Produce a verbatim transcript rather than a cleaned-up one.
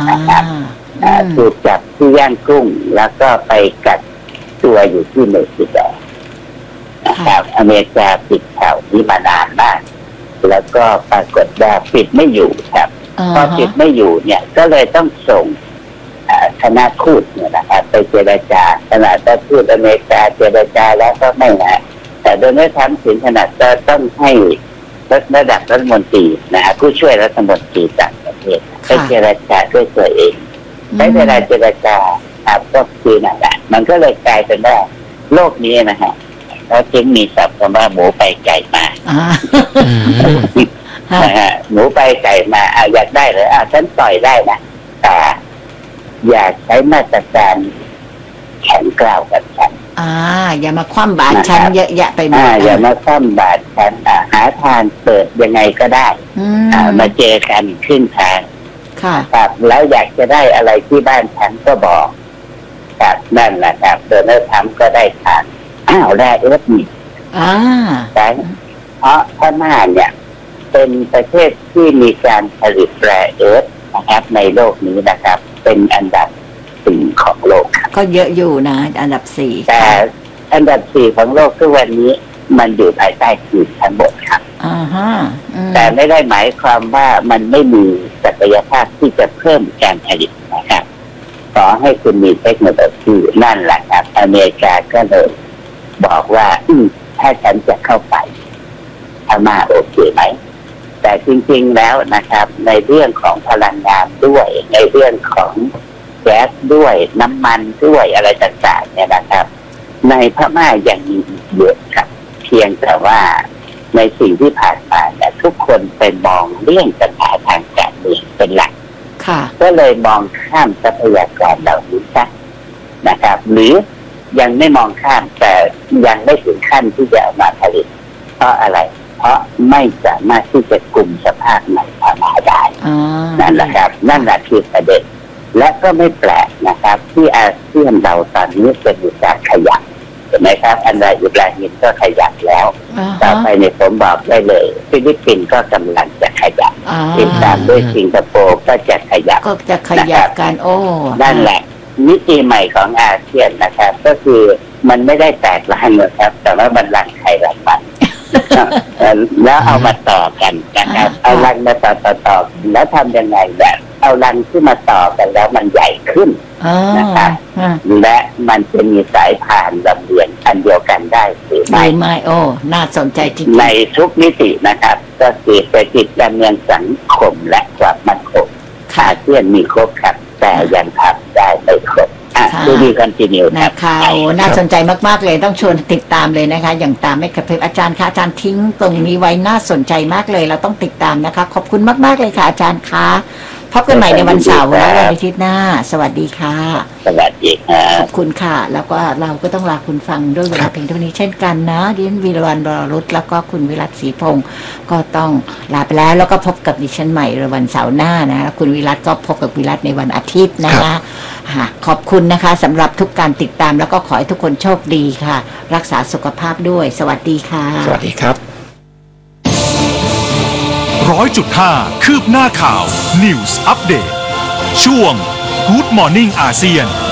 นะครับถูกจับที่ย่างกุ้งแล้วก็ไปกัดตัวอยู่ที่เม็กซิโกนะครับอเมริกาปิดข่าวนี้มานานมากแล้วก็ปรากฏว่าปิดไม่อยู่ครับพอปิดไม่อยู่เนี่ยก็เลยต้องส่งคณะทูตเนี่ยนะครับไปเจรจาขนาดทูตอเมริกาเจรจาแล้วก็ไม่นะแต่โดยไม่ทำถึงขนาดจะต้องให้ระดับรัฐมนตรีนะฮะผู้ช่วยรัฐมนตรีต่างประเทศไปเจรจาด้วยตัวเองใช้เวลาเจรจาครับก็คือนั่นแหละมันก็เลยกลายเป็นว่าโลกนี้นะฮะแล้วจึงมีศัพท์คำว่าหมูไปไก่มานะฮะหมูไปไก่มาอ่ะอยากได้เลยอ่ะฉันต่อยได้นะแต่อย่าใช้มาตรการแข็งกร้าวกับฉันอ่าอย่ามาคว่ำบาตรฉันเยอะแยะไปหมดอย่ามาคว่ำบาตรฉันหาทางเปิดยังไงก็ได้มาเจอกันขึ้นทางครับแล้วอยากจะได้อะไรที่บ้านฉันก็บอกครับนั่นแหละครับโดนัลด์ทรัมป์ก็ได้ทางอ้าวได้เอฟนี่อ่าแต่เพราะพม่าเนี่ยเป็นประเทศที่มีการผลิตแร่เอิร์ธนะครับในโลกนี้นะครับเป็นอันดับสี่ของโลกก็เยอะอยู่นะอันดับสี่แต่อันดับสี่ของโลกทุกวันนี้มันอยู่ภายใต้จีนทั้งหมดครับอ่าฮะแต่ไม่ได้หมายความว่ามันไม่มีศักยภาพที่จะเพิ่มการผลิตนะครับขอให้คุณมีเทคโนโลยีนั่นแหละครับอเมริกาก็เลยบอกว่าถ้าฉันจะเข้าไปพม่าโอเคไหมแต่จริงๆแล้วนะครับในเรื่องของพลังงานด้วยในเรื่องของแก๊สด้วยน้ำมันด้วยอะไรต่างๆเนี่ยนะครับในพม่ายังมีอีกเยอะครับเพียงแต่ว่าในสิ่งที่ผ่านมาเนี่ยทุกคนไปมองเรื่องปัญหาทางการเมืองเป็นหลักก็เลยมองข้ามทรัพยากรเหล่านี้ซะนะครับหรือยังไม่มองข้ามแต่ยังไม่ถึงขั้นที่จะเอามาผลิตเพราะอะไรเพราะไม่สามารถที่จะกลุ่มสภาพในพม่าได้นั่นแหละครับนั่นแหละคือประเด็นและก็ไม่แปลกนะครับที่อาเซียนเราตอนนี้เป็นการขยับเห็นไหมครับอันใดอิบราฮิมก็ขยับแล้วต่อไปในผมบอกได้เลยฟิลิปปินส์ก็กำลังจะขยับติดตามด้วยสิงคโปร์ก็จะขยับก็จะขยับกันโอ้นั่นแหละมิติใหม่ของอาเซียนนะครับก็คือมันไม่ได้แตกลังนะครับแต่ว่ามันลังใครลังมันแล้วเอามาต่อกันนะครับเอาลังมาต่อต่อต่อแล้วทำยังไงแบบเอาลังที่มาต่อกันแล้วมันใหญ่ขึ้นนะครับและมันจะมีสายพานลำเลียงอันเดียวกันได้หรือไม่ไม่โอ้น่าสนใจจริงในทุกมิตินะครับก็คือเศรษฐกิจการเมืองสังคมและความมั่นคงอาเซียนมีครบครับแต่ยังทำได้ไม่ครบดูดีคอนติเนียนะคะโอ้น่าสนใจมากๆเลยต้องชวนติดตามเลยนะคะอย่างตามไม่กระพริบอาจารย์คะอาจารย์ทิ้งตรงนี้ไว้น่าสนใจมากเลยเราต้องติดตามนะคะขอบคุณมากๆเลยค่ะอาจารย์คะพบกันใหม่ในวันเสาร์และวันอาทิตย์หน้าสวัสดีค่ะสวัสดีครับขอบคุณค่ะแล้วก็เราก็ต้องลาคุณฟังด้วยเวลาเพียงเท่านี้เช่นกันนะดิฉันวีรวรรณ วรรุตแล้วก็คุณวิรัตศรีพงศ์ก็ต้องลาไปแล้วแล้วก็พบกับดิฉันใหม่ในวันเสาร์หน้านะคุณวิรัตก็พบกับวิรัตในวันอาทิตย์นะคะขอบคุณนะคะสำหรับทุกการติดตามแล้วก็ขอให้ทุกคนโชคดีค่ะรักษาสุขภาพด้วยสวัสดีค่ะสวัสดีครับร้อยจุดห้าคืบหน้าข่าว News Update ช่วง Good Morning อาเซียน